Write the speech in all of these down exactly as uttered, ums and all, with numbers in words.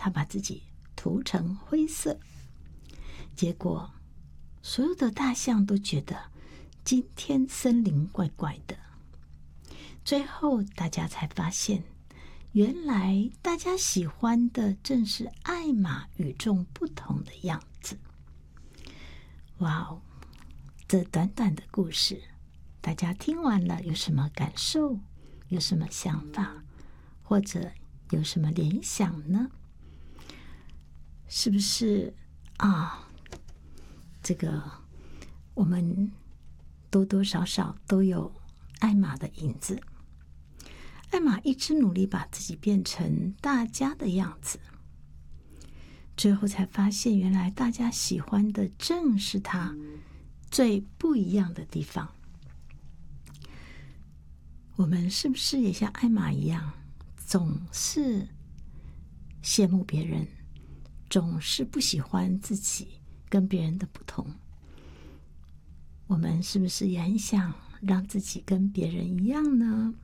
他把自己涂成灰色，结果所有的大象都觉得今天森林怪怪的。最后大家才发现，原来大家喜欢的正是艾玛与众不同的样子。哇哦，这短短的故事，大家听完了有什么感受？有什么想法？或者有什么联想呢？是不是啊？这个我们多多少少都有艾玛的影子。艾玛一直努力把自己变成大家的样子，最后才发现，原来大家喜欢的正是她最不一样的地方。我们是不是也像艾玛一样，总是羡慕别人，总是不喜欢自己跟别人的不同？我们是不是也很想让自己跟别人一样呢？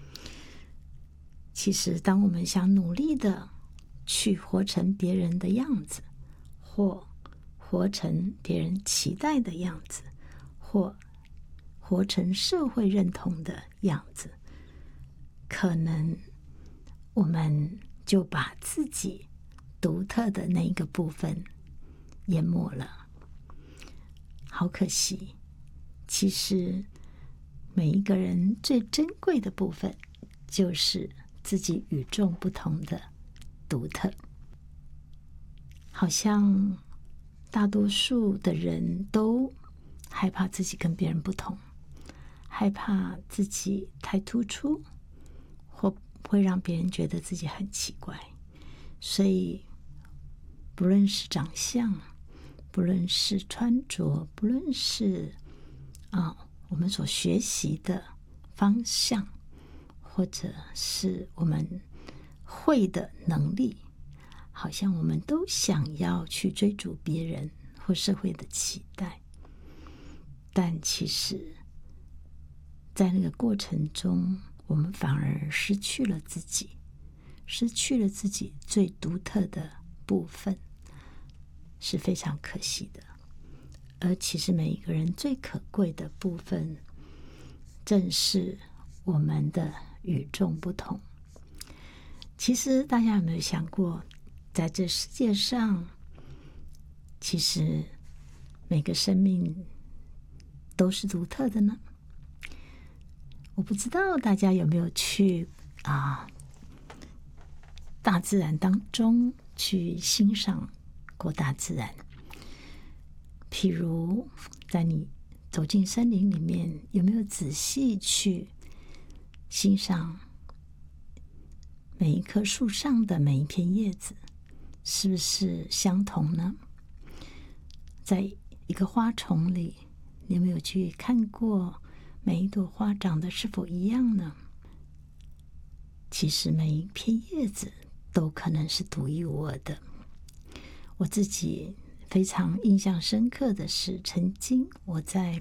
其实当我们想努力的去活成别人的样子，或活成别人期待的样子，或活成社会认同的样子，可能我们就把自己独特的那一个部分淹没了。好可惜，其实每一个人最珍贵的部分就是自己与众不同的独特。好像大多数的人都害怕自己跟别人不同，害怕自己太突出，或会让别人觉得自己很奇怪。所以不论是长相，不论是穿着，不论是啊我们所学习的方向，或者是我们会的能力，好像我们都想要去追逐别人或社会的期待。但其实在那个过程中，我们反而失去了自己，失去了自己最独特的部分，是非常可惜的。而其实每一个人最可贵的部分，正是我们的与众不同。其实大家有没有想过，在这世界上，其实每个生命都是独特的呢？我不知道大家有没有去啊大自然当中去欣赏过大自然。譬如在你走进森林里面，有没有仔细去欣赏每一棵树上的每一片叶子是不是相同呢？在一个花丛里，你有没有去看过每一朵花长得是否一样呢？其实每一片叶子都可能是独一无二的。我自己非常印象深刻的是，曾经我在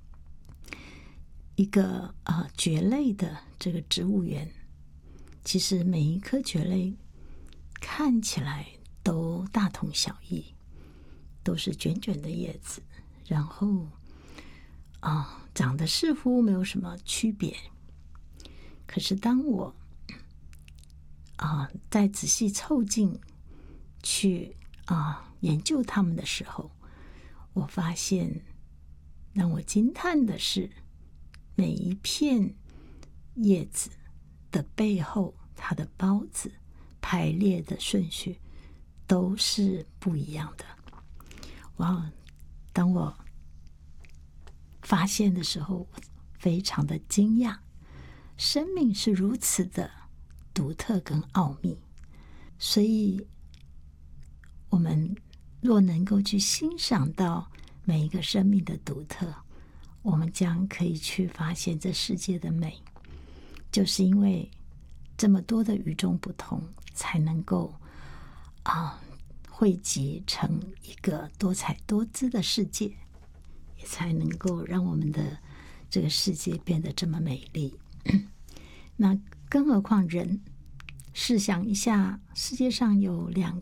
一个呃蕨类的这个植物园，其实每一棵蕨类看起来都大同小异，都是卷卷的叶子，然后啊、呃、长得似乎没有什么区别。可是当我啊、呃、再仔细凑近去啊、呃、研究它们的时候，我发现让我惊叹的是，每一片叶子的背后，它的孢子排列的顺序都是不一样的。哇！当我发现的时候，非常的惊讶，生命是如此的独特跟奥秘。所以我们若能够去欣赏到每一个生命的独特，我们将可以去发现这世界的美，就是因为这么多的与众不同，才能够啊汇集成一个多彩多姿的世界，也才能够让我们的这个世界变得这么美丽。那更何况人，试想一下，世界上有两